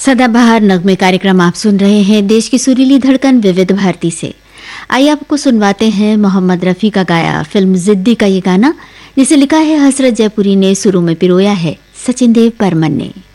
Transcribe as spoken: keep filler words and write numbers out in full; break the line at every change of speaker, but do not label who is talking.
सदाबहार नगमे कार्यक्रम आप सुन रहे हैं देश की सुरीली धड़कन विविध भारती से। आइए आपको सुनवाते हैं मोहम्मद रफ़ी का गाया फिल्म जिद्दी का ये गाना, जिसे लिखा है हसरत जयपुरी ने, सुरों में पिरोया है सचिन देव बर्मन ने।